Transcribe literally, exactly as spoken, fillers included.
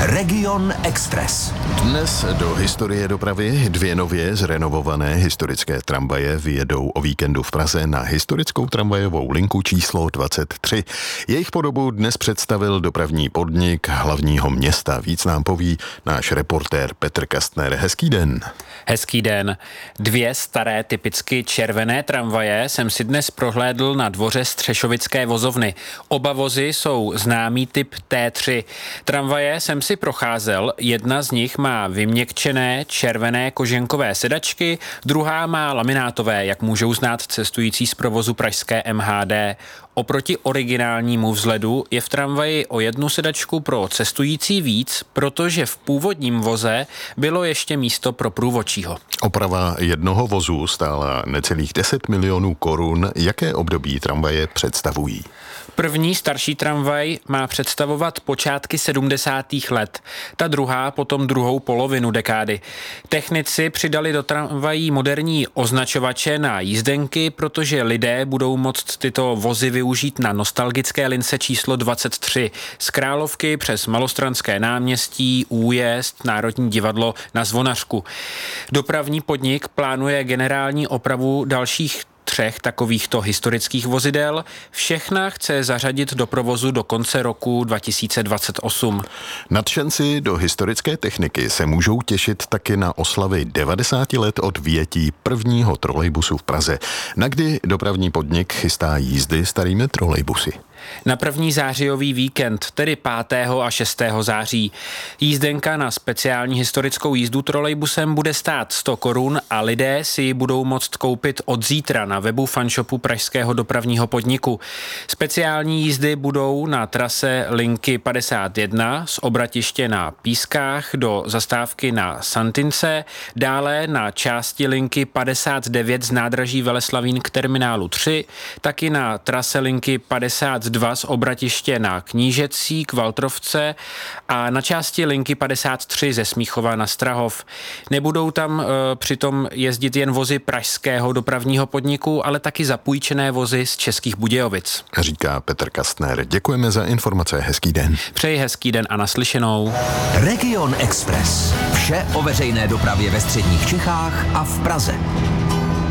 Region Express. Dnes do historie dopravy dvě nově zrenovované historické tramvaje vyjedou o víkendu v Praze na historickou tramvajovou linku číslo dvacet tři. Jejich podobu dnes představil dopravní podnik hlavního města. Víc nám poví náš reportér Petr Kastner. Hezký den. Hezký den. Dvě staré typicky červené tramvaje jsem si dnes prohlédl na dvoře Střešovické vozovny. Oba vozy jsou známý typ T tři. Tramvaje jsem si procházel, jedna z nich má vyměkčené červené koženkové sedačky, druhá má laminátové, jak můžou znát cestující z provozu pražské M H D. Oproti originálnímu vzhledu je v tramvaji o jednu sedačku pro cestující víc, protože v původním voze bylo ještě místo pro průvodčího. Oprava jednoho vozu stála necelých deset milionů korun. Jaké období tramvaje představují? První starší tramvaj má představovat počátky sedmdesátých let, ta druhá potom druhou polovinu dekády. Technici přidali do tramvají moderní označovače na jízdenky, protože lidé budou moct tyto vozy využít na nostalgické lince číslo dvacet tři z Královky přes Malostranské náměstí, Újezd, Národní divadlo na Zvonařku. Dopravní podnik plánuje generální opravu dalších třech takovýchto historických vozidel. Všechna chce zařadit do provozu do konce roku dva tisíce dvacet osm. Nadšenci do historické techniky se můžou těšit taky na oslavy devadesáti let od vyjetí prvního trolejbusu v Praze. Na kdy dopravní podnik chystá jízdy starými trolejbusy? Na první zářijový víkend, tedy pátého a šestého září. Jízdenka na speciální historickou jízdu trolejbusem bude stát sto korun a lidé si ji budou moct koupit od zítra na webu fanshopu pražského dopravního podniku. Speciální jízdy budou na trase linky padesát jedna z obratiště na Pískách do zastávky na Santince, dále na části linky padesát devět z nádraží Veleslavín k terminálu tři, taky na trase linky padesát dva z obratiště na Knížecí k Valtrovce a na části linky padesát tři ze Smíchova na Strahov. Nebudou tam e, přitom jezdit jen vozy pražského dopravního podniku, ale taky zapůjčené vozy z Českých Budějovic. Říká Petr Kastner. Děkujeme za informace. Hezký den. Přeji hezký den a naslyšenou. Region Express. Vše o veřejné dopravě ve středních Čechách a v Praze.